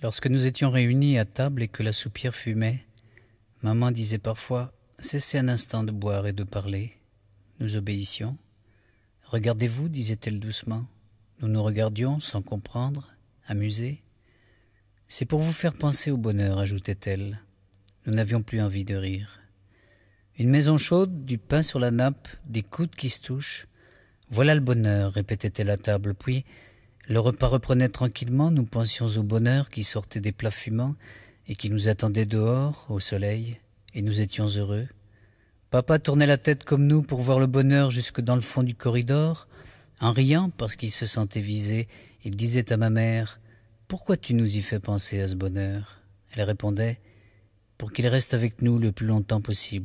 Lorsque nous étions réunis à table et que la soupière fumait, maman disait parfois « Cessez un instant de boire et de parler ». Nous obéissions. « Regardez-vous » disait-elle doucement. Nous nous regardions sans comprendre, amusés. « C'est pour vous faire penser au bonheur » ajoutait-elle. Nous n'avions plus envie de rire. Une maison chaude, du pain sur la nappe, des coudes qui se touchent. Voilà le bonheur, répétait-elle à table. Puis, le repas reprenait tranquillement, nous pensions au bonheur qui sortait des plats fumants et qui nous attendait dehors, au soleil, et nous étions heureux. Papa tournait la tête comme nous pour voir le bonheur jusque dans le fond du corridor. En riant, parce qu'il se sentait visé, il disait à ma mère « Pourquoi tu nous y fais penser à ce bonheur ?» Elle répondait « Pour qu'il reste avec nous le plus longtemps possible. »